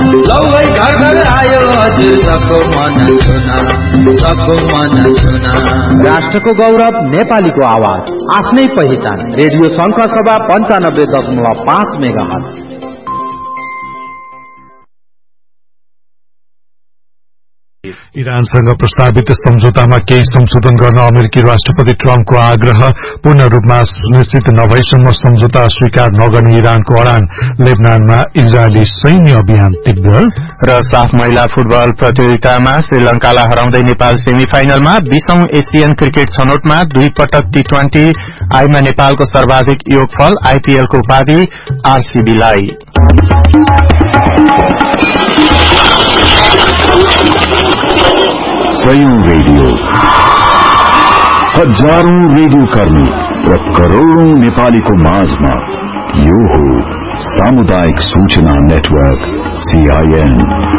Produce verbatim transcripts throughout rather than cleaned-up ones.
लौगै घर घर आयो हजुर सबको मन छुना सबको मन छुना। राष्ट्रको गौरव नेपालीको आवाज आफ्नै पहिचान रेडियो शंख सभा पञ्चानब्बे दशमलव पाँच मेगाहर्ज। इरानसँग प्रस्तावित सम्झौतामा केही संशोधन गर्न अमेरिकी राष्ट्रपति ट्रम्पको आग्रह पूर्ण रूपमा सुनिश्चित नभएसम्म सम्झौता स्वीकार नगर्ने इरानको अडान। लेबनानमा इजरायली सैन्य अभियान तीव्र र साफ महिला फुटबल प्रतियोगितामा श्रीलंकालाई हराउँदै नेपाल सेमी फाइनलमा बीसौं एसियन क्रिकेट छनौटमा दुई पटक टी ट्वेन्टी आईमा नेपालको सर्वाधिक योगफल आईपीएलको उपाधि आरसीबीलाई। सयौं रेडियो हजारौं रेडियो कर्मी र करोड़ौं नेपालीको माझमा यो हो सामुदायिक सूचना नेटवर्क सीआईएन।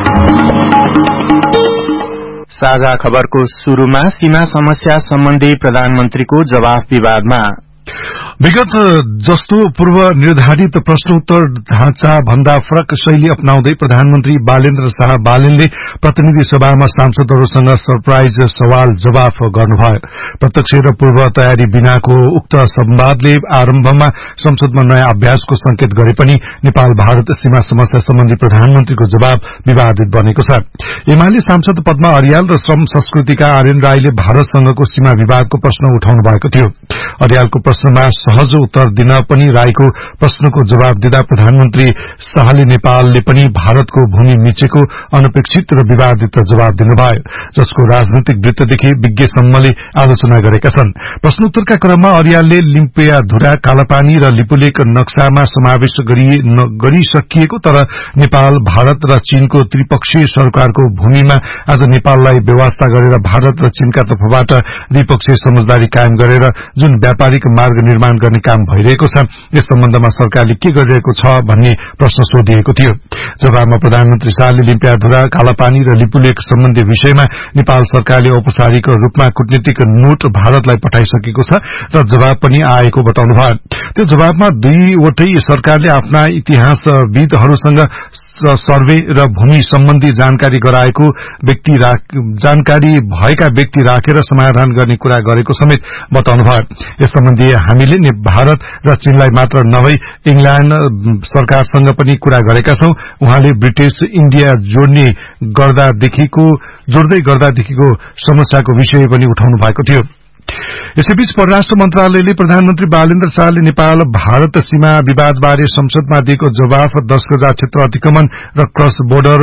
साझा खबरको शुरूमा सीमा समस्या सम्बन्धी प्रधानमन्त्रीको जवाफ विवादमा विगत जस्तो पूर्व निर्धारित प्रश्नोत्तर ढाँचा भन्दा फरक शैली अपनाउँदै प्रधानमन्त्री बालेन्द्र शाह बालेनले प्रतिनिधि सभामा सांसदहरूसँग सरप्राइज सवाल जवाफ गर्नुभयो। प्रत्यक्ष र पूर्व तयारी बिनाको उक्त संवादले आरम्भमा संसदमा नयाँ अभ्यासको संकेत गरे पनि नेपाल भारत सीमा समस्या सम्बन्धी प्रधानमन्त्रीको जवाब विवादित बनेको छ। एमाले सांसद पद्मा अर्याल र श्रम संस्कृतिका आर्यन राईले भारतसँगको सीमा विवादको प्रश्न उठाउनु भएको थियो। अर्यालको प्रश्नमा सहज उत्तर दिन पनि राईको प्रश्नको जवाब दिँदा प्रधानमन्त्री शाहले नेपालले पनि भारतको भूमि मिचेको अनपेक्षित र विवादित जवाब दिनुभयो, जसको राजनैतिक वृत्तदेखि विज्ञसम्मले आलोचना गरेका छन्। प्रश्नोत्तरका क्रममा अर्यालले लिम्पियाधुरा कालापानी र लिपुलेक नक्सामा समावेश गरिसकिएको तर नेपाल भारत र चीनको त्रिपक्षीय सरकारको भूमिमा आज नेपाललाई व्यवस्था गरेर भारत र चीनका तर्फबाट द्विपक्षीय समझदारी कायम गरेर जुन व्यापारिक मार्ग निर्माण गर्ने काम भइरहेको छ, यस सम्बन्धमा सरकारले के गरिरहेको छ भन्ने प्रश्न सोधिएको थियो। जवाबमा प्रधानमन्त्री शाहले लिम्पियाधुरा कालापानी र लिपुलेक सम्बन्धी विषयमा नेपाल सरकारले औपचारिक रूपमा कूटनीतिक नोट भारतलाई पठाइसकेको छ र जवाब पनि आएको बताउनुभयो। त्यो जवाबमा दुईवटै सरकारले आफ्ना इतिहासविदहरूसँग सर्वे र भूमि सम्बन्धी जानकारी गराएको व्यक्ति जानकारी भएका व्यक्ति राखेर समाधान गर्ने कुरा गरेको समेत बताउनुभयो। यस सम्बन्धी हामीले भारत र चीनलाई मात्र नभई इंग्ल्याण्ड सरकारसँग पनि कुरा गरेका छौं। उहाँले ब्रिटिश इण्डिया जोड्ने गर्दादेखिको जोड्दै गर्दादेखिको समस्याको विषय पनि उठाउनु भएको थियो। यसैबीच परराष्ट्र मन्त्रालयले प्रधानमन्त्री बालेन्द्र शाहले नेपाल भारत सीमा विवादबारे संसदमा दिएको जवाफ दश गजा क्षेत्र अतिक्रमण र क्रस बोर्डर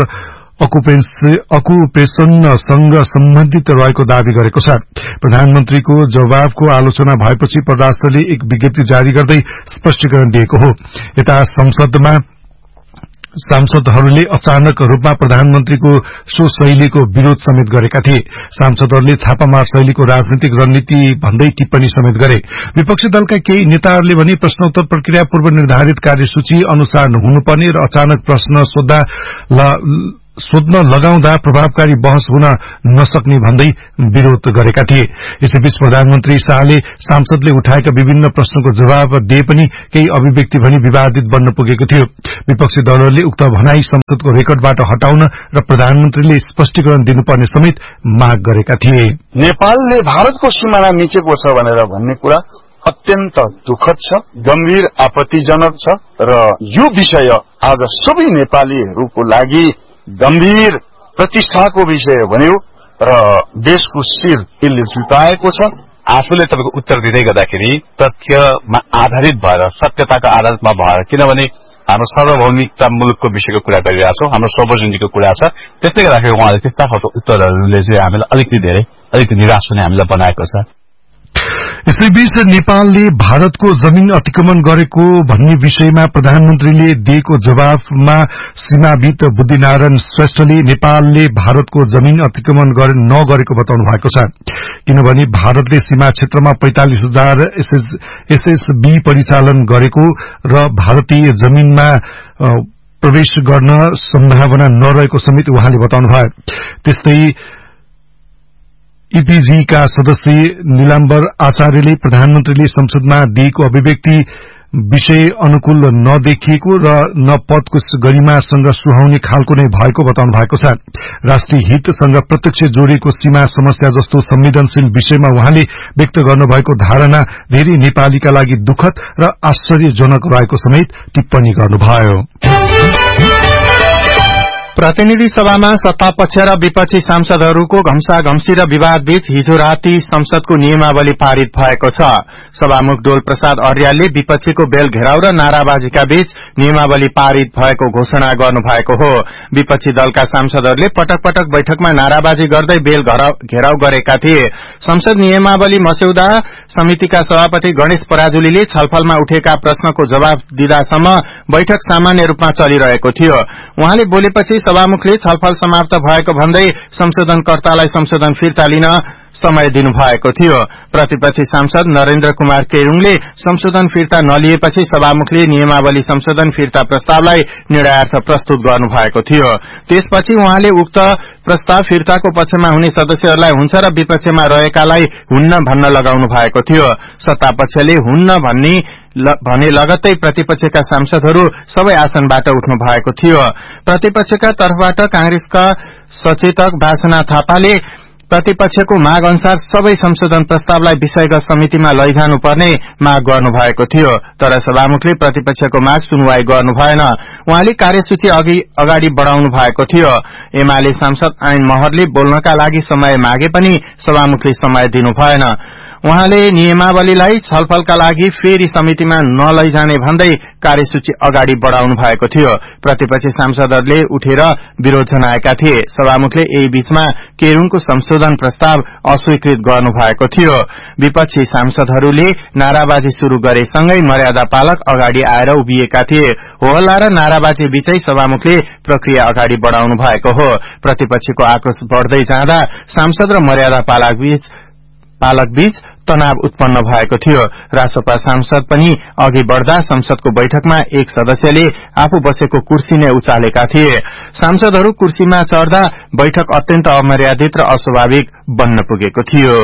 अकुपेशनसँग सम्बन्धित रहेको दावी गरेको छ। प्रधानमन्त्रीको जवाफको आलोचना भएपछि परराष्ट्रले एक विज्ञप्ति जारी गर्दै स्पष्टीकरण दिएको हो। यता संसदमा सांसदहरूले अचानक रूपमा प्रधानमन्त्रीको सो शैलीको विरोध समेत गरेका थिए। सांसदहरूले छापामार शैलीको राजनीतिक रणनीति भन्दै टिप्पणी समेत गरे। विपक्षी दलका केही नेताहरूले भने प्रश्नोत्तर प्रक्रिया पूर्व निर्धारित कार्यसूची अनुसार हुनुपर्ने र अचानक प्रश्न सोध्दा सोध्न लगाउँदा प्रभावकारी बहस हुन नसक्ने भन्दै विरोध गरेका थिए। यसैबीच प्रधानमन्त्री शाहले सांसदले उठाएका विभिन्न प्रश्नको जवाब दिए पनि केही अभिव्यक्ति भनी विवादित बन्न पुगेको थियो। विपक्षी दलहरूले उक्त भनाई संसदको रेकर्डबाट हटाउन र प्रधानमन्त्रीले स्पष्टीकरण दिनुपर्ने समेत माग गरेका थिए। नेपालले भारतको सीमाना मिचेको छ भनेर भन्ने कुरा अत्यन्त दुःखद छ, गम्भीर आपत्तिजनक छ र यो विषय आज सबै नेपालीहरूको लागि गम्भीर प्रतिष्ठाको विषय बन्यो र देशको शिर यसले झुकाएको छ। आफूले तपाईको उत्तर दिँदै गर्दाखेरि तथ्यमा आधारित भएर सत्यताको आधारमा भएर, किनभने हाम्रो सार्वभौमिकता मुलुकको विषयको कुरा गरिरहेका छौं, हाम्रो सार्वजनिकको कुरा छ। त्यसले गर्दाखेरि उहाँले त्यस्ता खालको उत्तरहरूले चाहिँ हामीलाई अलिकति धेरै अलिकति निराश हुने हामीलाई बनाएको छ। यसैबीच नेपालले भारतको जमीन अतिक्रमण गरेको भन्ने विषयमा प्रधानमन्त्रीले दिएको जवाफमा सीमाविद बुद्धिनारायण श्रेष्ठले नेपालले भारतको जमीन अतिक्रमण नगरेको बताउनु भएको छ। किनभने भारतले सीमा क्षेत्रमा पैंतालिस हजार एसएसबी परिचालन गरेको र भारतीय जमीनमा प्रवेश गर्न सम्भावना नरहेको समेत उहाँले बताउनुभयो। त्यस्तै ईपीजी का सदस्य नीलाम्बर आचार्यले प्रधानमन्त्रीले संसदमा दिएको अभिव्यक्ति विषय अनुकूल नदेखिएको र न पदको गरिमासँग सुहाउने खालको नै भएको बताउनु भएको छ। राष्ट्रिय हितसँग प्रत्यक्ष जोडिएको सीमा समस्या जस्तो संवेदनशील विषयमा उहाँले व्यक्त गर्नुभएको धारणा धेरै नेपालीका लागि दुखद र आश्चर्यजनक रहेको समेत टिप्पणी गर्नुभयो। प्रतिनिधि सभामा सत्तापक्ष र विपक्षी सांसदहरूको घम्साघम्सी र विवाद बीच हिजो राति संसदको नियमावली पारित भएको छ। सभामुख डोल प्रसाद अर्यालले विपक्षीको बेल घेराउ र नाराबाजीका बीच नियमावली पारित भएको घोषणा गर्नुभएको हो। विपक्षी दलका सांसदहरूले पटक पटक बैठकमा नाराबाजी गर्दै बेल घेराउ गरेका थिए। संसद नियमावली मस्यौदा समितिका सभापति गणेश पराजुलीले छलफलमा उठेका प्रश्नको जवाब दिँदासम्म बैठक सामान्य रूपमा चलिरहेको थियो। उहाँले बोलेपछि सभामुखले छलफल समाप्त भएको भन्दै संशोधनकर्तालाई संशोधन फिर्ता लिन समय दिनुभएको थियो। प्रतिपक्षी सांसद नरेन्द्र कुमार केरूङले संशोधन फिर्ता नलिएपछि सभामुखले नियमावली संशोधन फिर्ता प्रस्तावलाई निर्णयार्थ प्रस्तुत गर्नुभएको थियो। त्यसपछि उहाँले उक्त प्रस्ताव फिर्ताको पक्षमा हुने सदस्यहरूलाई हुन्छ र विपक्षमा रहेकालाई हुन्न भन्न लगाउनु भएको थियो। सत्तापक्षले हुन्न भन्ने भने लगत्तै प्रतिपक्षका सांसदहरू सबै आसनबाट उठ्नु भएको थियो। प्रतिपक्षका तर्फबाट कांग्रेसका सचेतक वासना थापाले प्रतिपक्षको माग अनुसार सबै संशोधन प्रस्तावलाई विषयगत समितिमा लैजानुपर्ने माग गर्नुभएको थियो। तर सभामुखले प्रतिपक्षको माग सुनवाई गर्नु भएन। उहाँले कार्यसूची अघि अगाडि बढ़ाउनु भएको थियो। एमाले सांसद ऐन महरले बोल्नका लागि समय मागे पनि सभामुखले समय दिनु भएन। उहाँले नियमावलीलाई छलफलका लागि फेरि समितिमा नलैजाने भन्दै कार्यसूची अगाडि बढ़ाउनु भएको थियो। प्रतिपक्षी सांसदहरूले उठेर विरोध जनाएका थिए। सभामुखले यही बीचमा केरूङको संशोधन प्रस्ताव अस्वीकृत गर्नु भएको थियो। विपक्षी सांसदहरूले नाराबाजी शुरू गरेसँगै मर्यादा पालक अगाडि आएर उभिएका थिए। होहल्ला र नाराबाजी बीचै सभामुखले प्रक्रिया अगाडि बढ़ाउनु भएको हो। प्रतिपक्षीको आक्रोश बढ़दै जाँदा सांसद र मर्यादा पालक बीच पालक बीच तनाव उत्पन्न भएको थियो। रासोपा सांसद पनि अघि बढ़दा संसदको बैठकमा एक सदस्यले आफू बसेको कुर्सी नै उचालेका थिए। सांसदहरू कुर्सीमा चढ़दा बैठक अत्यन्त अमर्यादित र अस्वाभाविक बन्न पुगेको थियो।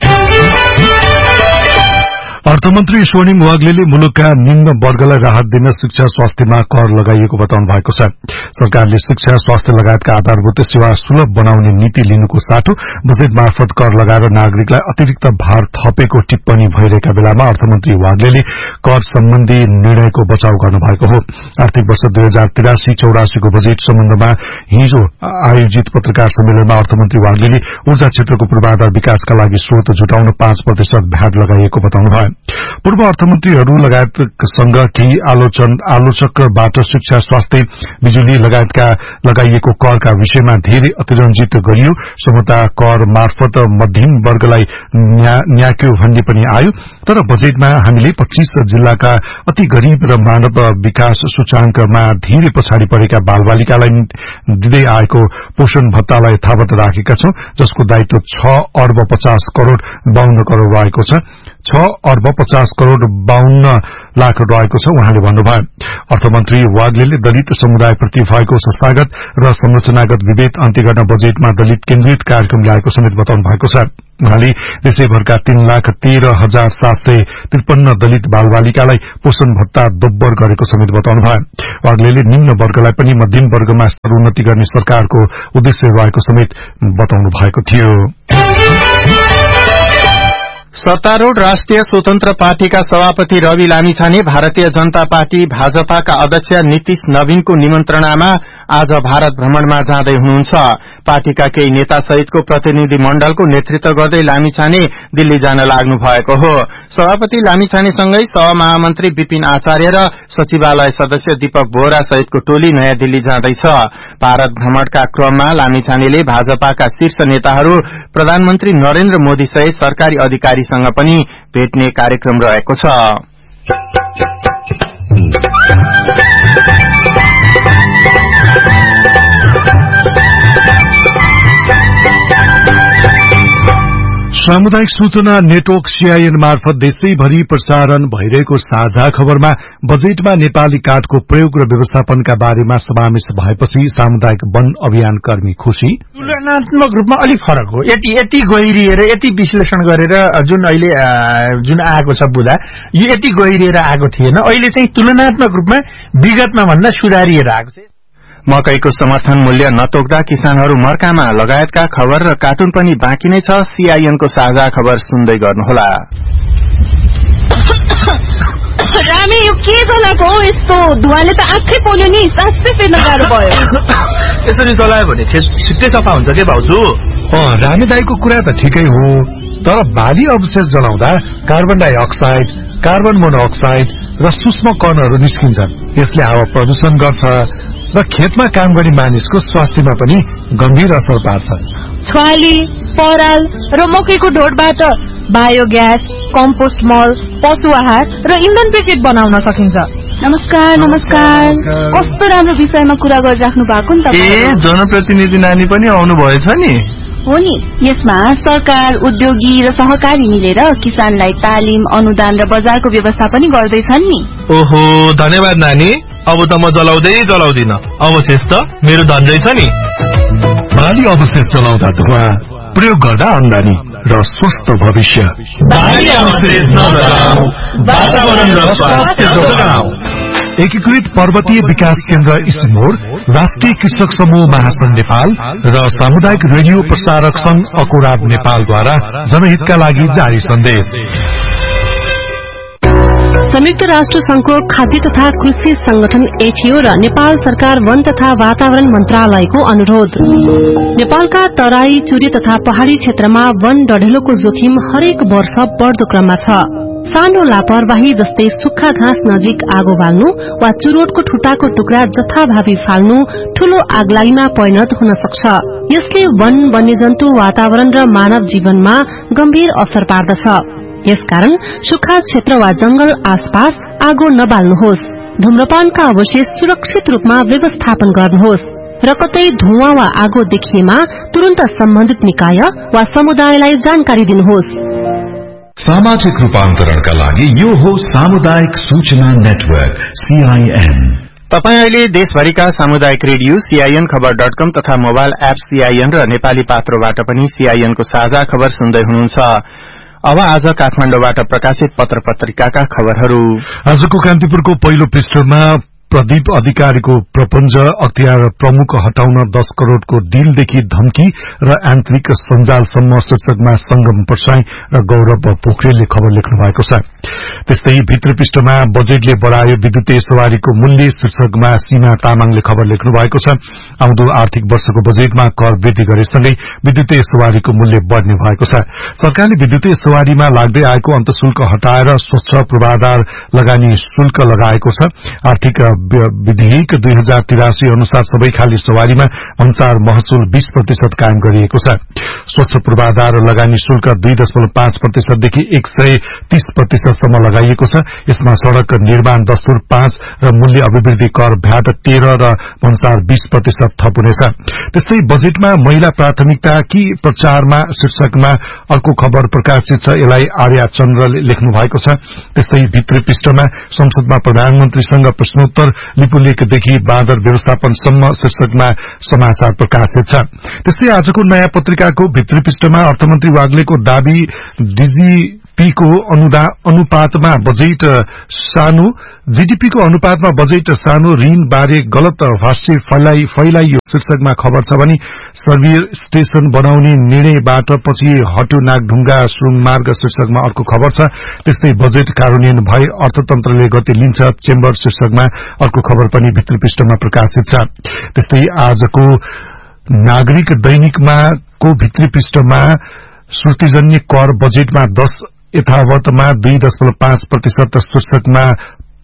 अर्थमन्त्री स्वर्णिम वाग्लेले मुलुकका निम्न वर्गलाई राहत दिन शिक्षा स्वास्थ्यमा कर लगाइएको बताउनु भएको छ। सरकारले शिक्षा स्वास्थ्य लगायतका आधारभूत सेवा सुलभ बनाउने नीति लिनुको साटो बजेट मार्फत कर लगाएर नागरिकलाई अतिरिक्त भार थपेको टिप्पणी भइरहेका बेलामा अर्थमन्त्री वाग्लेले कर सम्बन्धी निर्णयको बचाउ गर्नुभएको हो। आर्थिक वर्ष दुई हजार तिरासी चौरासीको बजेट सम्बन्धमा हिजो आयोजित पत्रकार सम्मेलनमा अर्थमन्त्री वाग्लेले ऊर्जा क्षेत्रको पूर्वाधार विकासका लागि स्रोत जुटाउन पाँच प्रतिशत भ्याट लगाइएको बताउनुभयो। पूर्व अर्थमन्त्रीहरू लगायतसँग केही आलोचकबाट शिक्षा स्वास्थ्य बिजुली लगायतका लगाइएको करका विषयमा धेरै अतिरंजित गरियो। समता कर मार्फत मध्यम वर्गलाई न्याक्यो भन्ने पनि आयो। तर बजेटमा हामीले पच्चीस जिल्लाका अति गरीब र मानव विकास सूचांकमा धेरै पछाडि परेका बालबालिकालाई दिँदै आएको पोषण भत्तालाई यथावत राखेका छौं, जसको दायित्व छ अर्ब पचास करोड़ बाहन्न करोड़ रहेको छ। छ अर्ब पचास करोड़ बाहन्न लाख रहेको छ उहाँले भन्नुभयो। अर्थमन्त्री वाग्लेले दलित समुदायप्रति भएको संस्थागत र संरचनागत विभेद अन्त्य गर्न बजेटमा दलित केन्द्रित कार्यक्रम ल्याएको समेत बताउनु भएको छ। उहाँले देशैभरका तीन लाख तेह्र हजार सात सय त्रिपन्न दलित बालबालिकालाई पोषण भत्ता दोब्बर गरेको समेत बताउनुभयो। वाग्लेले निम्न वर्गलाई पनि मध्यम वर्गमा स्तरोन्नति गर्ने सरकारको उद्देश्य रहेको समेत बताउनु भएको थियो। सत्तारूढ़ राष्ट्रिय स्वतन्त्र पार्टीका सभापति रवि लामिछाने भारतीय जनता पार्टी भाजपाका अध्यक्ष नीतिश नवीनको निमन्त्रणामा आज भारत भ्रमणमा जाँदै हुनुहुन्छ। पार्टीका केही नेता सहितको प्रतिनिधि मण्डलको नेतृत्व गर्दै लामिछाने दिल्ली जान लाग्नु भएको हो। सभापति लामिछानेसँगै सहमहामन्त्री विपिन आचार्य र सचिवालय सदस्य दीपक बोहरा सहितको टोली नयाँ दिल्ली जाँदैछ। भारत भ्रमणका क्रममा लामिछानेले भाजपाका शीर्ष नेताहरू, प्रधानमन्त्री नरेन्द्र मोदी सहित सरकारी अधिकारीसँग पनि भेट्ने कार्यक्रम रहेको छ। सामुदायिक सूचना नेटवर्क सीआईएन मार्फत देशैभरि प्रसारण भइरहेको साझा खबरमा बजेटमा नेपाली काठको प्रयोग र व्यवस्थापनका बारेमा समावेश भएपछि सामुदायिक वन अभियान कर्मी खुशी। तुलनात्मक रूपमा अलिक फरक हो। यति यति गहिरिएर यति विश्लेषण गरेर जुन अहिले जुन आएको छ बुदा यो यति गहिरिएर आएको थिएन। अहिले चाहिँ तुलनात्मक रूपमा विगतमा भन्दा सुधारिएर आएको छ। मकैको समर्थन मूल्य नतोक्दा किसानहरू मर्कामा लगायतका खबर र कार्टुन पनि बाँकी नै छ। सीआईएनको साझा खबर सुन्दै गर्नुहोला। रामे यो के चलाको हो यस्तो धुवाले त आँखै पोल्यो नि सासै फेर्न गाह्रो भयो। यसरी चलायो भने खेत छिट्टै सफा हुन्छ के भाउजू? अँ रामे दाईको कुरा त ठिकै हो, तर बाली अवशेष जलाउँदा कार्बन डाइअक्साइड, कार्बन मोनोअक्साइड र सूक्ष्म कणहरू निस्किन्छन्। यसले हावा प्रदूषण गर्छ र खेतमा काम गर्ने मानिसको स्वास्थ्यमा पनि गम्भीर असर पार्छ। छ्वाली, पराल र मकैको ढोडबाट बायोग्यास, कम्पोस्ट मल, पशु आहार र इन्धन ब्रिकेट बनाउन सकिन्छ। नमस्कार नमस्कार, कस्तो राम्रो विषयमा कुरा गरिराख्नु भएको नि तपाईँ। ए जनप्रतिनिधि नानी पनि आउनु भएछ नि? हो नि, यसमा सरकार, उद्योगी र सहकारी मिलेर किसानलाई तालिम, अनुदान र बजारको व्यवस्था पनि गर्दैछन् नि। ओहो धन्यवाद नानी, अब त म जलाउँदै जलाउँदिन, अवशेष त मेरो धन रहेछ नि। बाली अवशेष जलाउँदा धुवा, प्रयोग गर्दा आम्दानी र स्वस्थ भविष्य। बाली अवशेष नजलाऊ, वातावरण र स्वास्थ्य जोगाऊ। एकीकृत पर्वतीय विकास केन्द्र इस्मोर, राष्ट्रिय कृषक समूह महासंघ नेपाल र सामुदायिक रेडियो प्रसारक संघ अकोराब नेपालद्वारा जनहितका लागि जारी सन्देश। संयुक्त राष्ट्र संघको खाद्य तथा कृषि संगठन एफएओ र नेपाल सरकार वन तथा वातावरण मन्त्रालयको अनुरोध। नेपालका तराई, चुरे तथा पहाड़ी क्षेत्रमा वन डढेलोको जोखिम हरेक वर्ष बढ़दो क्रममा छ। सानो लापरवाही जस्तै सुक्खा घाँस नजिक आगो बाल्नु वा चुरोटको ठुटाको टुक्रा जथाभावी फाल्नु ठूलो आगलागीमा परिणत हुन सक्छ। यसले वन, वन्यजन्तु, वातावरण र मानव जीवनमा गम्भीर असर पार्दछ। यसकारण सुक्खा क्षेत्र वा जंगल आसपास आगो नबाल्नुहोस्। धूम्रपानका अवशेष सुरक्षित रूपमा व्यवस्थापन गर्नुहोस् र कतै धुवाँ वा आगो देखिएमा तुरन्त सम्बन्धित निकाय वा समुदायलाई जानकारी दिनुहोस्। सामाजिक रूपान्तरणका लागि यो हो सामुदायिक सूचना नेटवर्क सीआईएन। तपाई अहिले देशभरिका सामुदायिक रेडियो सीआईएन खबर डट कम तथा मोबाइल एप सीआईएन र नेपाली पात्रोबाट पनि सीआईएनको साझा खबर सुन्दै हुनुहुन्छ। अब आज काठमाडौँबाट प्रकाशित पत्र पत्रिकाका खबरहरू। आजको कान्तिपुरको पहिलो पृष्ठमा प्रदीप अधिकारीको प्रपञ्च, अख्तियार प्रमुख हटाउन दस करोड़को डीलदेखि धम्की र आन्तरिक सञ्जालसम्म शीर्षकमा संगम पर्साई र गौरव पोखरेलले खबर लेख्नु भएको छ। त्यस्तै भित्र पृष्ठमा बजेटले बढायो विद्युतीय सवारीको मूल्य शीर्षकमा सीमा तामाङले खबर लेख्नु भएको छ। आउँदो आर्थिक वर्षको बजेटमा कर वृद्धि गरेसँगै विद्युतीय सवारीको मूल्य बढ़ने भएको छ। सरकारले विद्युतीय सवारीमा लाग्दै आएको अन्तशुल्क हटाएर स्वच्छ पूर्वाधार लगानी शुल्क लगाएको छ। आर्थिक विधेयक दुई हजार तिरासी अनुसार सबै खाली सवारीमा भन्सार महसुल बीस प्रतिशत कायम गरिएको छ। स्वच्छ पूर्वाधार लगानी शुल्क दुई दशमलव पाँच प्रतिशतदेखि एक सय तीस प्रतिशतसम्म लगाइएको छ। यसमा सड़क निर्माण दस्तुर पाँच र मूल्य अभिवृद्धि कर भ्याट तेह्र र भन्सार बीस प्रतिशत थप हुनेछ। त्यस्तै बजेटमा महिला प्राथमिकता कि प्रचारमा शीर्षकमा अर्को खबर प्रकाशित छ। यसलाई आर्या चन्द्रले लेख्नु भएको छ। त्यस्तै भित्री पृष्ठमा संसदमा प्रधानमन्त्रीसँग प्रश्नोत्तर, लिपुलेखदेखि बाँदर व्यवस्थापनसम्म शीर्षकमा समाचार प्रकाशित छ। त्यस्तै आजको नयाँ पत्रिकाको भित्री पृष्ठमा अर्थमन्त्री वाग्लेको दावी, डीजीपीको अनुपातमा बजेट सानो, जीडीपीको अनुपातमा बजेट सानो, ऋण बारे गलत भाष्य फैलाइयो शीर्षकमा खबर छ भने सर्भियर स्टेशन बनाउने निर्णयबाट पछि हट्यो नागढुङ्गा सुरुङमार्ग शीर्षकमा अर्को खबर छ। त्यस्तै बजेट कार्यान्वयन भए अर्थतन्त्रले गति लिन्छ चेम्बर शीर्षकमा अर्को खबर पनि भित्री पृष्ठमा प्रकाशित छ। त्यस्तै आजको नागरिक दैनिकमा को भित्री पृष्ठमा श्रुतिजन्य कर बजेटमा दश यथावतमा दुई दशमलव पाँच प्रतिशत शीर्षकमा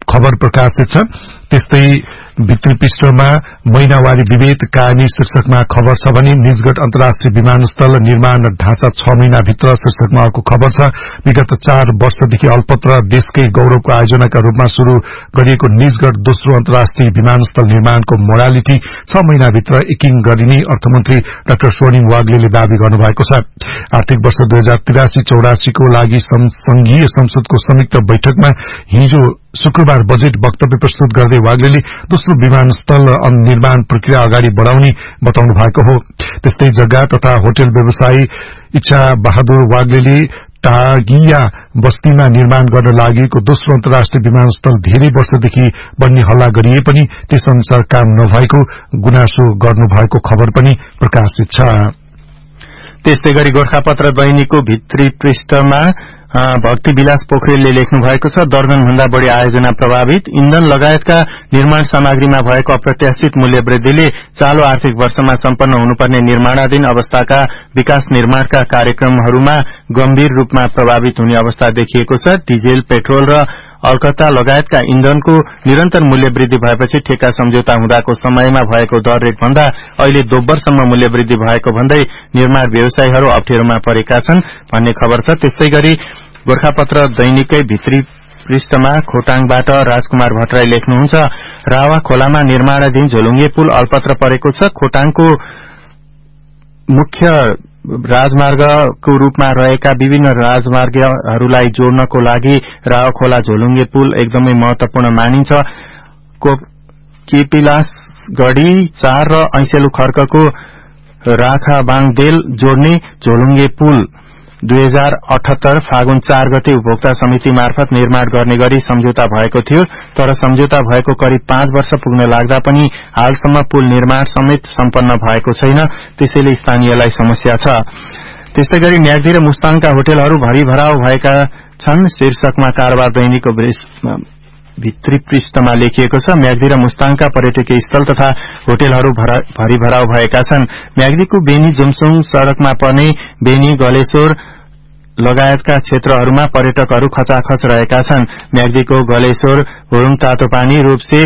खबर प्रकाशित छ। त्यस्तै भित्री पृष्ठमा महिनावारी विभेद कायमी शीर्षकमा खबर छ भने निजगढ अन्तर्राष्ट्रिय विमानस्थल निर्माण ढाँचा छ महिनाभित्र शीर्षकमा अर्को खबर छ। विगत चार वर्षदेखि अल्पत्र देशकै गौरवको आयोजनाका रूपमा शुरू गरिएको निजगढ दोस्रो अन्तर्राष्ट्रिय विमानस्थल निर्माणको मोडालिटी छ महिनाभित्र एकिङ गरिने अर्थमन्त्री डाक्टर स्वर्णिम वाग्लेले दावी गर्नुभएको छ। आर्थिक वर्ष दुई हजार तिरासी चौरासीको लागि संघीय संसदको संयुक्त बैठकमा हिजो शुक्रबार बजेट वक्तव्य प्रस्तुत गर्दै वाग्लेले दोस्रो विमानस्थल निर्माण प्रक्रिया अगाडि बढ़ाउने बताउनु भएको हो। त्यस्तै जग्गा तथा होटल व्यवसायी इच्छा बहादुर वाग्लेले टागिया बस्तीमा निर्माण गर्न लागेको दोस्रो अन्तर्राष्ट्रिय विमानस्थल धेरै वर्षदेखि बन्ने हल्ला गरिए पनि त्यस अनुसार काम नभएको गुनासो गर्नुभएको खबर पनि प्रकाशित छ। त्यस्तै गरी गोर्खापत्र दैनिकको भित्री पृष्ठमा भक्ति विलास पोखरेलले लेख्नु भएको छ। दर्जन भन्दा बढ़ी आयोजना प्रभावित, इन्धन लगायतका निर्माण सामग्रीमा भएको अप्रत्याशित मूल्य वृद्धिले चालू आर्थिक वर्षमा सम्पन्न हुनुपर्ने निर्माणाधीन अवस्थाका विकास निर्माणका कार्यक्रमहरूमा गम्भीर रूपमा प्रभावित हुने अवस्था देखिएको छ। डिजेल, पेट्रोल र अलकत्ता लगायतका इन्धनको निरन्तर मूल्य वृद्धि भएपछि ठेक्का सम्झौता हुँदाको समयमा भएको दर रेट भन्दा अहिले दोब्बरसम्म मूल्य वृद्धि भएको भन्दै निर्माण व्यवसायीहरू अप्ठ्यारोमा परेका छन् भन्ने खबर छ। त्यस्तै गरी गोर्खापत्र दैनिकै भित्री पृष्ठमा खोटाङबाट राजकुमार भट्टराई लेख्नुहुन्छ, रावा खोलामा निर्माणाधीन झोलुङ्गे पुल अल्पत्र परेको छ। खोटाङको मुख्य राजमार्गको रूपमा रहेका विभिन्न राजमार्गहरूलाई जोड्नको लागि रावा खोला झोलुङ्गे पुल एकदमै महत्वपूर्ण मानिन्छ। केपिलास गढी चार र ऐसेलु खर्कको राखाबाङदेल जोड्ने झोलुङ्गे पुल दुई हजार अठहत्तर फागुन चार गते उपभोक्ता समिति मार्फत निर्माण गर्ने गरी सम्झौता भएको थियो, तर सम्झौता भएको करिब पाँच वर्ष पुग्न लाग्दा पनि हालसम्म पुल निर्माण समेत सम्पन्न भएको छैन, त्यसैले स्थानीयलाई समस्या छ। त्यस्तै गरी म्याग्दी र मुस्ताङका होटलहरू भरिभराउ भएका छन् शीर्षकमा कारोबार दैनिकको भित्री पृष्ठमा लेखिएको छ। म्याग्दी र मुस्ताङका पर्यटकीय स्थल तथा होटलहरू भरिभराउ भएका छन्। म्याग्दीको बेनी जुमसुङ सड़कमा पर्ने बेनी, गलेश्वर लगायतका क्षेत्रहरूमा पर्यटकहरू खचाखच रहेका छन्। म्याग्दीको गलेश्वर, भुरुङ, तातोपानी, रूपसे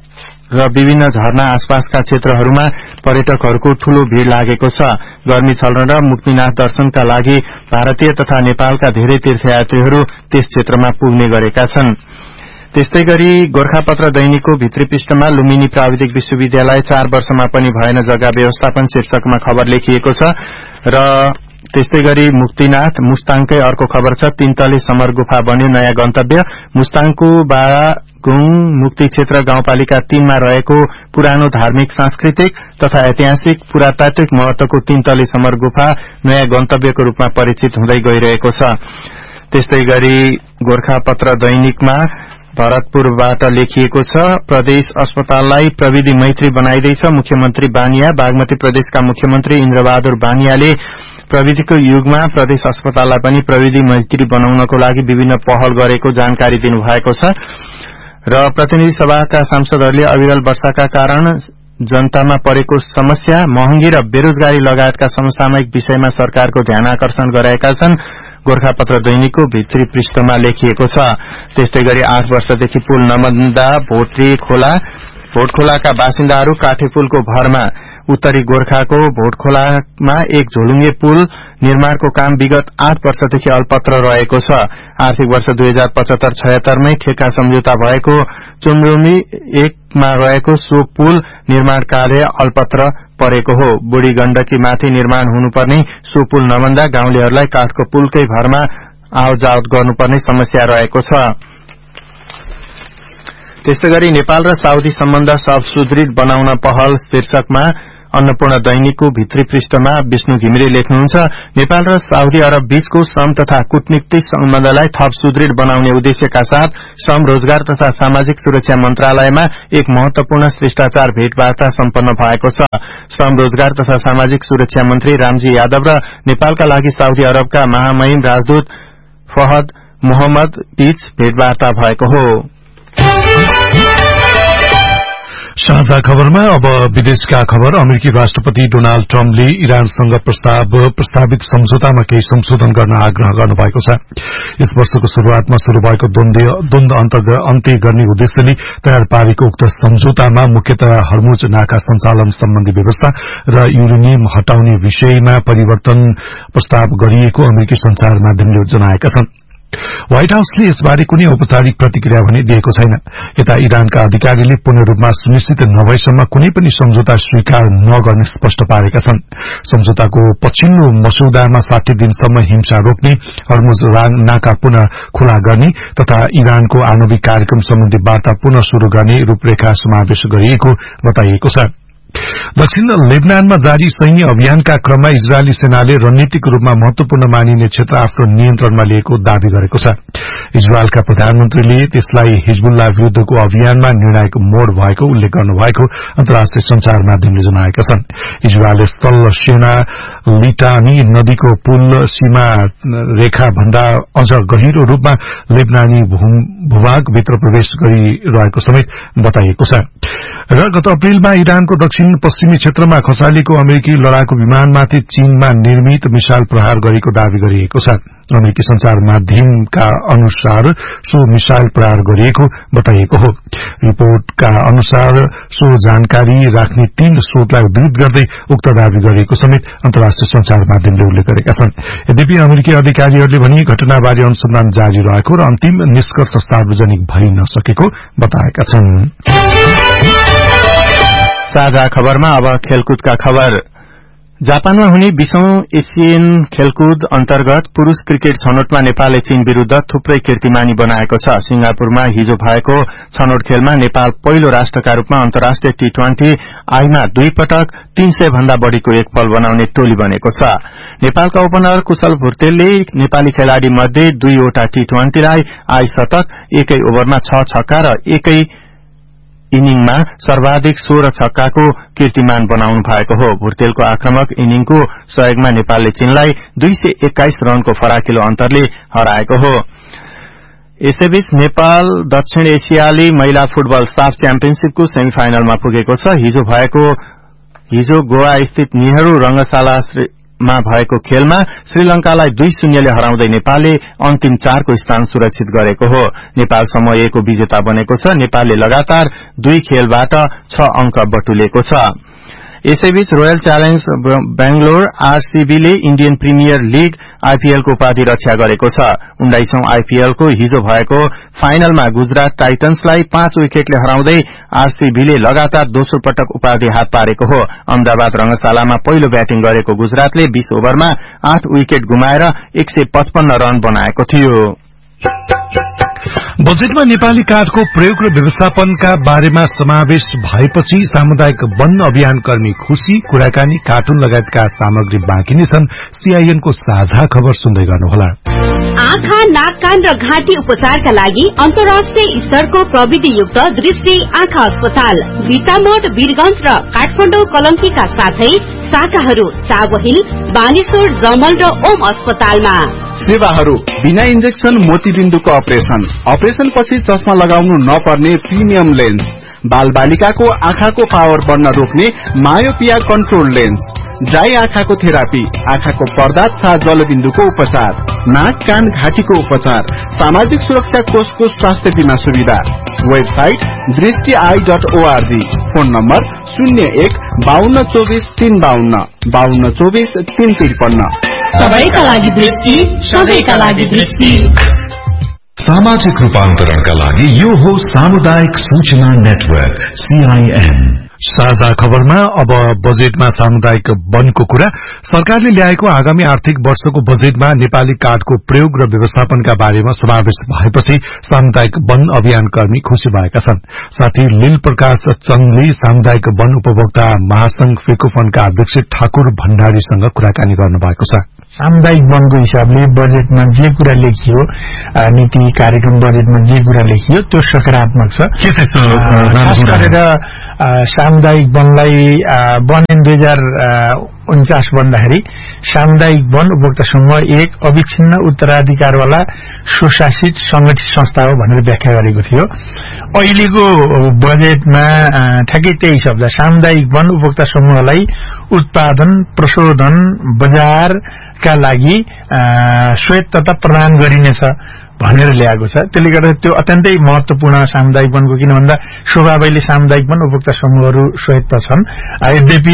र विभिन्न झरना आसपासका क्षेत्रहरूमा पर्यटकहरूको ठूलो भीड़ लागेको छ। गर्मी छल्न र मुक्तिनाथ दर्शनका लागि भारतीय तथा नेपालका धेरै तीर्थयात्रीहरू त्यस क्षेत्रमा पुग्ने गरेका छन्। त्यस्तै गरी गोर्खापत्र दैनिकको भित्री पृष्ठमा लुम्बिनी प्राविधिक विश्वविद्यालय चार वर्षमा पनि भएन जग्गा व्यवस्थापन शीर्षकमा खबर लेखिएको छ। र त्यस्तै गरी मुक्तिनाथ मुस्ताङकै अर्को खबर छ। तीन तले समर गुफा बन्यो नयाँ गन्तव्य। मुस्ताङको बारागुङ मुक्ति क्षेत्र गाउँपालिका तीनमा रहेको पुरानो धार्मिक, सांस्कृतिक तथा ऐतिहासिक पुरातात्विक महत्वको तीन तले समर गुफा नयाँ गन्तव्यको रूपमा परिचित हुँदै गइरहेको छ। त्यस्तै गरी गोर्खापत्र दैनिकमा भरतपुरबाट लेखिएको छ, प्रदेश अस्पताललाई प्रविधि मैत्री बनाइदैछ मुख्यमन्त्री बानिया। बागमती प्रदेशका मुख्यमन्त्री इन्द्रबहादुर बानियाले प्रविधिको युगमा प्रदेश अस्पताललाई पनि प्रविधि मैत्री बनाउनको लागि विभिन्न पहल गरेको जानकारी दिनुभएको छ। र प्रतिनिधि सभाका सांसदहरूले अविरल वर्षाका कारण जनतामा परेको समस्या, महँगी र बेरोजगारी लगायतका समसामयिक विषयमा सरकारको ध्यान आकर्षण गराएका छन् गोर्खापत्र दैनिकको भित्री पृष्ठमा लेखिएको छ। त्यस्तै गरी आठ वर्षदेखि पुल नबन्दा भोटे खोला भोटखोलाका बासिन्दाहरू काठे पुलको भरमा। उत्तरी गोर्खाको भोटखोलामा एक झोलुङ्गे पुल निर्माणको काम विगत आठ वर्षदेखि अल्पत्र रहेको छ। आर्थिक वर्ष दुई हजार पचहत्तर छयत्तरमै ठेक्का सम्झौता भएको चुमरुमी एकमा रहेको सो पुल निर्माण कार्य अल्पत्र परेको हो। बुढी गण्डकी माथि निर्माण हुनुपर्ने सो पुल नबन्दा गाउँलेहरूलाई काठको पुलकै भरमा आवजावत गर्नुपर्ने समस्या रहेको छ। त्यस्तै गरी नेपाल र साउदी सम्बन्ध सब सुदृढ बनाउन पहल शीर्षकमा अन्नपूर्ण दैनिकको भित्री पृष्ठमा विष्णु घिमिरे लेख्नुहुन्छ, नेपाल र साउदी अरब बीचको श्रम तथा कूटनीतिक सम्बन्धलाई थप सुदृढ बनाउने उद्देश्यका साथ श्रम, रोजगार तथा सामाजिक सुरक्षा मन्त्रालयमा एक महत्वपूर्ण शिष्टाचार भेटवार्ता सम्पन्न भएको छ। श्रम, रोजगार तथा सामाजिक सुरक्षा मन्त्री रामजी यादव र नेपालका लागि साउदी अरबका महामहिम राजदूत फहद मोहम्मद बीच भेटवार्ता भएको हो। साझा खबरमा अब विदेशका खबर। अमेरिकी राष्ट्रपति डोनाल्ड ट्रम्पले इरानसँग प्रस्ताव प्रस्तावित सम्झौतामा केही संशोधन गर्न आग्रह गर्नुभएको छ। यस वर्षको शुरूआतमा शुरू भएको द्वन्द्व अन्त्य गर्ने उद्देश्यले तयार पारेको उक्त सम्झौतामा मुख्यतया हर्मुज नाका सञ्चालन सम्बन्धी व्यवस्था र युरेनियम हटाउने विषयमा परिवर्तन प्रस्ताव गरिएको अमेरिकी संचार माध्यमले जनाएका छन्। व्हाइट हाउसले यसबारे कुनै औपचारिक प्रतिक्रिया भने दिएको छैन। यता इरानका अधिकारीले पूर्ण रूपमा सुनिश्चित नभएसम्म कुनै पनि सम्झौता स्वीकार नगर्ने स्पष्ट पारेका छन्। सम्झौताको पछिल्लो मसौदामा साठी दिनसम्म हिंसा रोक्ने, हर्मुज नाका पुनः खुला गर्ने तथा इरानको आणविक कार्यक्रम सम्बन्धी वार्ता पुनः शुरू गर्ने रूपरेखा समावेश गरिएको बताइएको छ। दक्षिण लेबनानमा जारी सैन्य अभियानका क्रममा इजरायली सेनाले रणनीतिक रूपमा महत्वपूर्ण मानिने क्षेत्र आफ्नो नियन्त्रणमा लिएको दावी गरेको छ। इजरायलका प्रधानमन्त्रीले त्यसलाई हिजबुल्ला विरूद्धको अभियानमा निर्णायक मोड भएको उल्लेख गर्नुभएको अन्तर्राष्ट्रिय संचार माध्यमले जनाएका छन्। इजरायलले स्थल सेना लिटानी नदीको पुल सीमा रेखा भन्दा अझ गहिरो रूपमा लेबनानी भूभागभित्र प्रवेश गरिरहेको समेत बताइएको छ। र गत अप्रेलमा इरानको दक्षिण पश्चिमी क्षेत्रमा खसालिएको अमेरिकी लडाकु विमानमाथि चीनमा निर्मित मिसाइल प्रहार गरेको दावी गरिएको छ। अमेरिकी संचार माध्यमका अनुसार सो मिसाइल प्रहार गरिएको बताइएको हो। रिपोर्टका अनुसार सो जानकारी राख्ने तीन स्रोतलाई उद्धृत गर्दै उक्त दावी गरिएको समेत अन्तर्राष्ट्रिय संचार माध्यमले उल्लेख गरेका छन्। यद्यपि अमेरिकी अधिकारीहरूले भने घटनाबारे अनुसन्धान जारी रहेको र अन्तिम निष्कर्ष सार्वजनिक भइ नसकेको बताएका छन्। साझा खबरमा अब खेलकुदका खबर। जापानमा हुने बीसौं एसियन खेलकुद अन्तर्गत पुरूष क्रिकेट छनौटमा नेपालले चीन विरूद्ध थुप्रै कीर्तिमानी बनाएको छ। सिंगापुरमा हिजो भएको छनौट खेलमा नेपाल पहिलो राष्ट्रका रूपमा अन्तर्राष्ट्रिय टी ट्वेन्टी आईमा दुई पटक तीन सय भन्दा बढ़ीको एक फल बनाउने टोली बनेको छ। नेपालका ओपनर कुशल भुर्तेलले नेपाली खेलाड़ी मध्ये दुईवटा टी ट्वेन्टीलाई आई शतक, एकै ओभरमा छ छक्का र एकै इनिङमा सर्वाधिक सोह्र छक्काको कीर्तिमान बनाउनु भएको हो। भुर्तेलको आक्रमक इनिङको सहयोगमा नेपालले चीनलाई दुई सय एक्काइस रनको फराकिलो अन्तरले हराएको हो। यसैबीच नेपाल दक्षिण एसियाली महिला फुटबल साफ च्याम्पियनशीपको सेमी फाइनलमा पुगेको छ। हिजो भएको हिजो गोवा स्थित नेहरू रंगशाला मा भएको खेलमा श्रीलंकालाई दुई शून्यले हराउँदै नेपालले अन्तिम चारको स्थान सुरक्षित गरेको हो। नेपाल समूह ए को विजेता बनेको छ। नेपालले लगातार दुई खेलबाट छ अंक बटुलेको छ। यसैबीच royal challenge Bangalore आरसीबीले Indian premier league IPL को उपाधि रक्षा गरेको छ। उन्नाइसौं आईपीएल को हिजो भएको फाइनलमा गुजरात टाइटन्सलाई पाँच विकेटले हराउँदै आरसीबीले लगातार दोस्रो पटक उपाधि हात पारेको हो। अहमदाबाद रंगशालामा पहिलो ब्याटिङ गरेको गुजरातले बीस ओभरमा आठ विकेट गुमाएर एक सय पचपन्न रन बनाएको थियो। बजेटमा नेपाली काठको प्रयोग र व्यवस्थापनका बारेमा समावेश भएपछि सामुदायिक वन अभियान कर्मी खुशी, कुराकानी, कार्टुन लगायतका सामग्री बाँकी नै छन्। सीआईएनको साझा खबर सुन्दै गर्नुहोला। आँखा, नाक, कान र घाँटी उपचारका लागि अन्तर्राष्ट्रिय स्तरको प्रविधियुक्त दृष्टि आँखा अस्पताल भिटामोड, वीरगंज र काठमाडौँ कलंकीका साथै शाखाहरू चाबहिल, बानेश्वर, जमल र ओम अस्पतालमा। सेवाहरू बिना इन्जेक्सन मोतीबिन्दुको अपरेशन, अपरेशन पछि चस्मा लगाउनु नपर्ने प्रिमियम लेन्स, बाल बालिकाको आँखाको पावर बढ्न रोक्ने मायोपिया कन्ट्रोल लेन्स, ड्राई आँखाको थेरापी, आँखाको पर्दा तथा जलबिन्दुको उपचार, नाक, कान, घाँटीको उपचार, सामाजिक सुरक्षा कोषको स्वास्थ्य बीमा सुविधा। वेबसाइट दृष्टि I dot ORG. Phone number शून्य एक बाहन्न चौबिस तीन बाहन्न बाहन्न चौबिस तीन त्रिपन्न। सबैका लागि दृष्टि, सबैका लागि दृष्टि। सामाजिक रूपान्तरणका लागि यो हो सामुदायिक सूचना नेटवर्क सीआईएन। साझा खबरमा अब बजेटमा सामुदायिक वनको कुरा। सरकारले ल्याएको आगामी आर्थिक वर्षको बजेटमा नेपाली काठको प्रयोग र व्यवस्थापनका बारेमा समावेश भएपछि सामुदायिक वन अभियान कर्मी खुशी भएका छन्। साथै लील प्रकाश चन्दले सामुदायिक वन उपभोक्ता महासंघ फेकोफनका अध्यक्ष ठाकुर भण्डारीसँग कुराकानी गर्नुभएको छ। सामुदायिक वनको हिसाबले बजेटमा जे कुरा लेखियो, नीति कार्यक्रम बजेटमा जे कुरा लेखियो त्यो सकारात्मक छ। खास गरेर सामुदायिक वनलाई वन दुई हजार उन्चास भन्दाखेरि सामुदायिक वन उपभोक्ता समूह एक अविच्छिन्न उत्तराधिकारवाला स्वशासित संगठित संस्था हो भनेर व्याख्या गरेको थियो। अहिलेको बजेटमा ठ्याक्कै त्यही शब्द सामुदायिक वन उपभोक्ता समूहलाई उत्पादन, प्रशोधन, बजारका लागि स्वायत्तता प्रदान गरिनेछ भनेर ल्याएको छ। त्यसले गर्दा त्यो अत्यन्तै महत्वपूर्ण सामुदायिक वनको, किन भन्दा स्वभावैले सामुदायिक वन उपभोक्ता समूहहरू स्वायत्त छन्। यद्यपि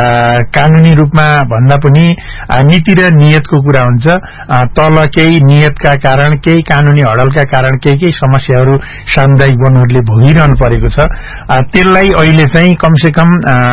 कानूनी रूपमा भन्दा पनि नीति र नियतको कुरा हुन्छ। तल केही नियतका कारण, केही कानूनी हडलका कारण केही केही समस्याहरू सामुदायिक वनहरूले भोगिरहनु परेको छ। त्यसलाई अहिले चाहिँ कमसे कम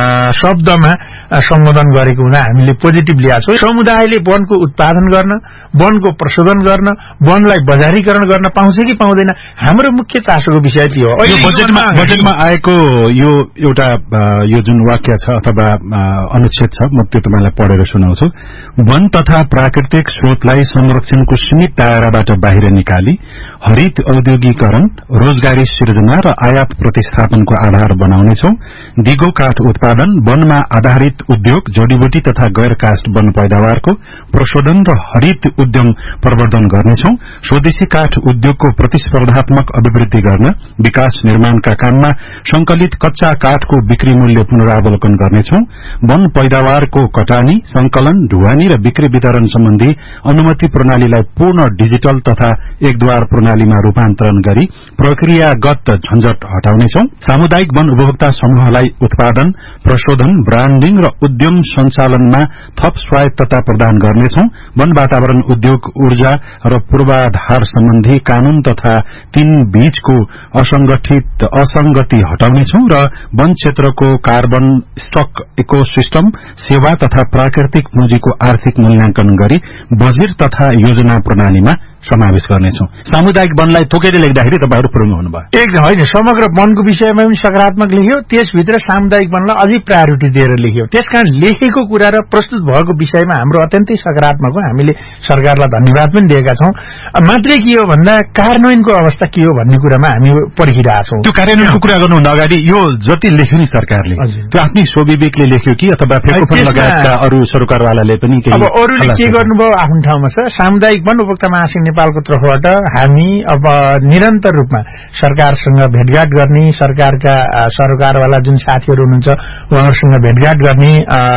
शब्दमा सम्बोधन गरेको हुँदा हामीले पोजिटिभ ल्याएको छौँ। समुदायले वनको उत्पादन गर्न, वनको प्रशोधन गर्न, वनलाई बजारीकरण गर्न पाउँछ कि पाउँदैन, हाम्रो मुख्य चासोको विषय त्यो हो। बजेटमा बजेटमा आएको यो एउटा यो जुन वाक्य छ अथवा अनुच्छेद छ, म त्यो तपाईँलाई पढेर सुनाउँछु। वन तथा प्राकृतिक स्रोतलाई संरक्षणको सीमित दायराबाट बाहिर निकाली हरित औद्योगिकरण, रोजगारी सिर्जना र आयात प्रतिस्थापनको आधार बनाउनेछौं। दिगो काठ उत्पादन, वनमा आधारित उद्योग, जडीबुटी तथा गैर काष्ठ वन पैदावारको प्रशोधन र हरित उद्यम प्रवर्धन गर्नेछौं। स्वदेशी काठ उद्योगको प्रतिस्पर्धात्मक अभिवृद्धि गर्न विकास निर्माणका काममा संकलित कच्चा काठको बिक्री मूल्य पुनरावलोकन गर्नेछौं। वन पैदावारको कटानी, संकलन, ढुवानी र बिक्री वितरण सम्बन्धी अनुमति प्रणालीलाई पूर्ण डिजिटल तथा एकद्वार प्रणालीमा रूपान्तरण गरी प्रक्रियागत झन्झट हटाउनेछौं। सामुदायिक वन उपभोक्ता समूहलाई उत्पादन, प्रशोधन, ब्रान्डिङ र उद्यम सञ्चालनमा थप स्वायत्तता प्रदान गर्नेछौं। वन वातावरण उद्योग, ऊर्जा र पूर्वाधार सम्बन्धी कानून तथा तीन बीचको असंगठित असंगति हटाउनेछौं र वन क्षेत्रको कार्बन स्टक, इकोसिस्टम, सेवा तथा प्राकृतिक पुँजीको आर्थिक मूल्याङ्कन गरी बजेट तथा योजना प्रणालीमा समावेश गर्नेछौं। सामुदायिक वनलाई तोकेर लेख्दाखेरि तपाईहरु पुरुङ हुनुभयो। एकदम होइन, समग्र वनको विषयमा पनि सकारात्मक लेख्यो, त्यसभित्र सामुदायिक वनलाई अझै प्रायोरिटी दिएर लेख्यो। त्यसकारण लेखेको कुरा र प्रस्तुत भएको विषयमा हाम्रो अत्यन्तै सकारात्मक हो। हामीले सरकारलाई धन्यवाद पनि दिएका छौं। मात्रै के हो भन्दा कार्यान्वयनको अवस्था के हो भन्ने कुरामा हामी पर्खिरहेका छौं। त्यो कार्यान्वयनको कुरा गर्नुभन्दा अगाडि यो जति लेख्यो नि सरकारले, त्यो आफ्नै स्वविवेकले लेख्यो कि अथवा फेकोफोन लगायतका अरू सरकारवालाले पनि केही? अब अरूले के गर्नुभयो आफ्नो ठाउँमा छ। सामुदायिक वन उपभोक्ता महासंघ नेपालको तर्फबाट हामी अब निरन्तर रूपमा सरकारसँग भेटघाट गर्ने, सरकारका सरकारवाला जुन साथीहरू हुनुहुन्छ उहाँहरूसँग भेटघाट गर्ने,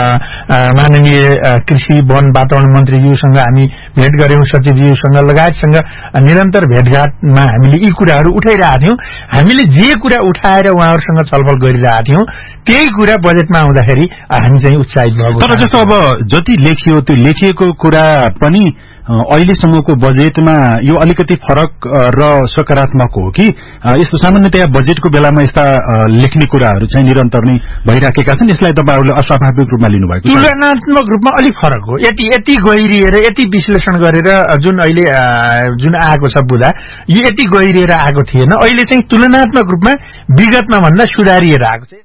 माननीय कृषि वन वातावरण मन्त्रीज्यूसँग हामी भेट गर्यौं, सचिवज्यूसँग लगायतसँग निरन्तर भेटघाटमा हामीले यी कुराहरू उठाइरहेका थियौं। हामीले जे कुरा उठाएर उहाँहरूसँग छलफल गरिरहेका थियौं त्यही कुरा बजेटमा आउँदाखेरि हामी चाहिँ उत्साहित भएको। तर जस्तो अब जति लेखियो त्यो लेखिएको कुरा पनि अहिलेसम्मको बजेटमा यो अलिकति फरक र सकारात्मक हो कि यस्तो सामान्यतया बजेटको बेलामा यस्ता लेख्ने कुराहरू चाहिँ निरन्तर नै भइराखेका छन्, यसलाई तपाईहरुले अस्वाभाविक रूपमा लिनुभएको छ? तुलनात्मक रूपमा अलिक फरक हो। यति यति गहिरिएर यति विश्लेषण गरेर जुन अहिले जुन आएको छ बुदा, यो यति गहिरिएर आएको थिएन। अहिले चाहिँ तुलनात्मक रूपमा विगतमा भन्दा सुधारिएर आएको छ।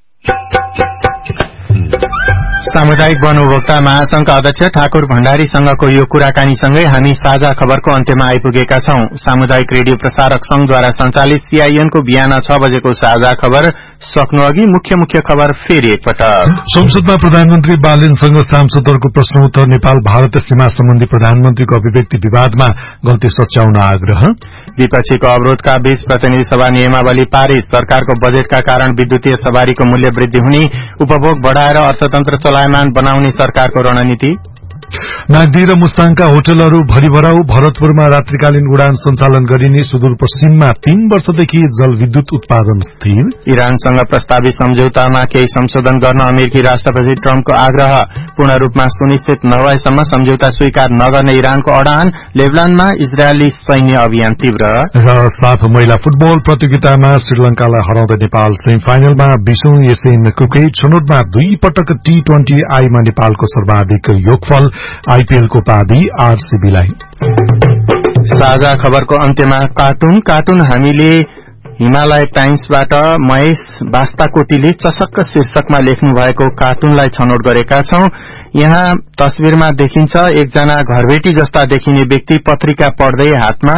सामुदायिक वन उपभोक्ता महासंघका अध्यक्ष ठाकुर भण्डारीसँगको यो कुराकानीसँगै हामी साझा खबरको अन्त्यमा आइपुगेका छौं। सामुदायिक रेडियो प्रसारक संघद्वारा संचालित सीआईएनको बिहान छ बजेको साझा खबर सक्नु अघि मुख्य मुख्य खबर फेरि एकपटक। संसदमा प्रधानमन्त्री बालेनसँग सांसदहरूको प्रश्नोत्तर। नेपाल भारत सीमा सम्बन्धी प्रधानमन्त्रीको अभिव्यक्ति विवादमा गल्ती सच्याउन आग्रह। विपक्षीको अवरोधका बीच प्रतिनिधि सभा नियमावली पारित। सरकारको बजेटका कारण विद्युतीय सवारीको मूल्य वृद्धि हुने, उपभोग बढ़ाएर अर्थतन्त्र चलायमान बनाउने सरकारको रणनीति। नागदी र मुस्ताङका होटलहरू भरिभराउ। भरतपुरमा रात्रिकालीन उडान सञ्चालन गरिने। सुदूरपश्चिममा तीन वर्षदेखि जलविद्युत उत्पादन स्थिर। इरानसँग प्रस्तावित सम्झौतामा केही संशोधन गर्न अमेरिकी राष्ट्रपति ट्रम्पको आग्रह। पूर्ण रूपमा सुनिश्चित नभएसम्म सम्झौता स्वीकार नगर्ने इरानको अडान। लेबनानमा इजरायली सैन्य अभियान तीव्र। र साफ महिला फुटबल प्रतियोगितामा श्रीलंकालाई हराउँदै नेपाल सेमी फाइनलमा। बीसौं एसियन क्रिकेट छनौटमा दुई पटक टी ट्वेन्टी आईमा नेपालको सर्वाधिक योगफल। आईपीएलको उपाधि आरसीबीलाई। साझा खबरको अन्त्यमा कार्टुन कार्टुन हामीले हिमालय टाइम्सबाट महेश बास्ताकोटीले चसक्क शीर्षकमा लेख्नु भएको कार्टुनलाई छनौट गरेका छौं। यहाँ तस्विरमा देखिन्छ एकजना घरबेटी जस्ता देखिने व्यक्ति पत्रिका पढ्दै हातमा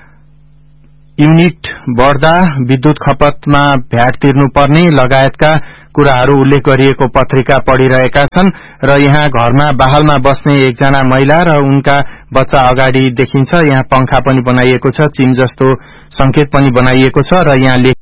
युनिट बढ्दा विद्युत खपतमा भ्याट तिर्नुपर्ने लगायतका कुराहरू उल्लेख गरिएको पत्रिका पढिरहेका छन् र यहाँ घरमा बहालमा बस्ने एकजना महिला र उनका बच्चा अगाडि देखिन्छ। यहाँ पंखा पनि बनाइएको छ, चिम जस्तो संकेत पनि बनाइएको छ र यहाँ